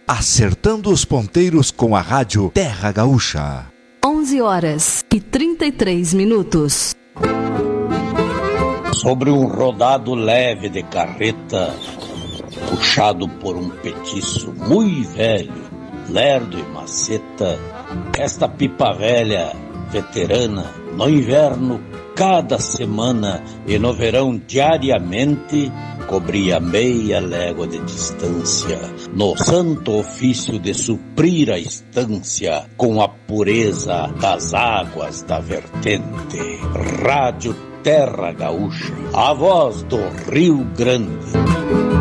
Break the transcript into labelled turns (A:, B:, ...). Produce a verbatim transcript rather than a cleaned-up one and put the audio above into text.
A: acertando os ponteiros com a rádio Terra Gaúcha.
B: onze horas e trinta e três minutos.
C: Sobre um rodado leve de carreta, puxado por um petiço muito velho, lerdo e maceta, esta pipa velha, veterana, no inverno, cada semana, e no verão, diariamente, cobria meia légua de distância, no santo ofício de suprir a estância com a pureza das águas da vertente. Rádio Terra Gaúcha, a voz do Rio Grande.